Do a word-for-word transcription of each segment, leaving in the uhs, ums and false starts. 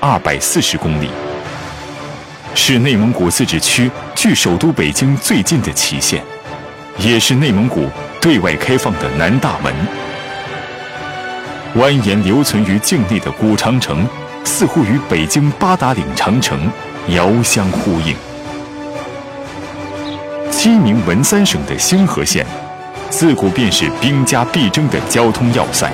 二百四十公里，是内蒙古自治区距首都北京最近的旗县，也是内蒙古对外开放的南大门。蜿蜒留存于境内的古长城，似乎与北京八达岭长城遥相呼应。鸡鸣文三省的兴和县，自古便是兵家必争的交通要塞。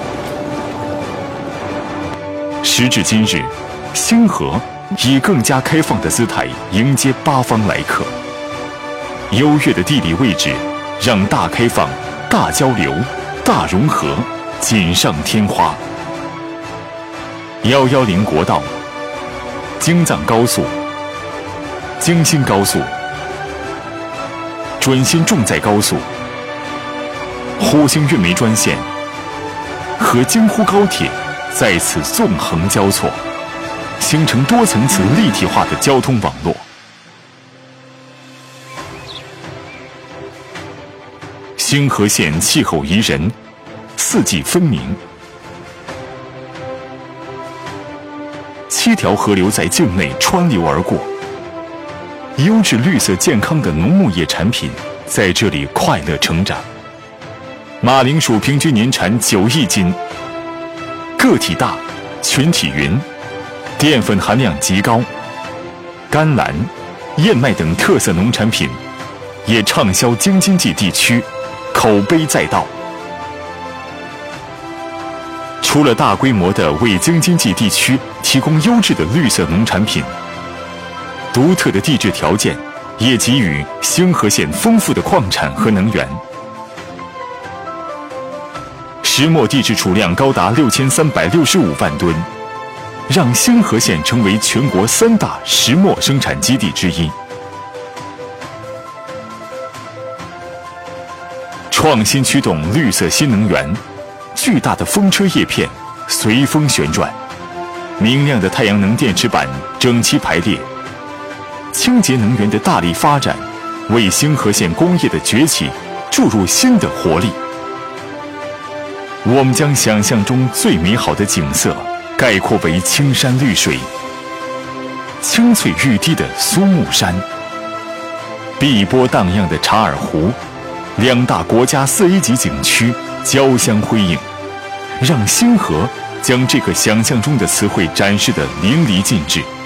时至今日，兴和以更加开放的姿态迎接八方来客。优越的地理位置，让大开放、大交流、大融合锦上添花。一一零国道、京藏高速、京新高速、准新重载高速、呼兴运煤专线和京沪高铁在此纵横交错，形成多层次立体化的交通网络。兴和县气候宜人，四季分明，七条河流在境内穿流而过，优质绿色健康的农牧业产品在这里快乐成长。马铃薯平均年产九亿斤，个体大，群体匀，淀粉含量极高。甘蓝、燕麦等特色农产品也畅销京津冀地区，口碑载道。除了大规模的为京津冀地区提供优质的绿色农产品，独特的地质条件也给予兴和县丰富的矿产和能源。石墨地质储量高达六千三百六十五万吨，让兴和县成为全国三大石墨生产基地之一。创新驱动绿色新能源，巨大的风车叶片随风旋转，明亮的太阳能电池板整齐排列，清洁能源的大力发展，为兴和县工业的崛起注入新的活力。我们将想象中最美好的景色概括为青山绿水、青翠欲滴的苏木山、碧波荡漾的察尔湖，两大国家四 A 级景区交相辉映，让兴和将这个想象中的词汇展示得淋漓尽致。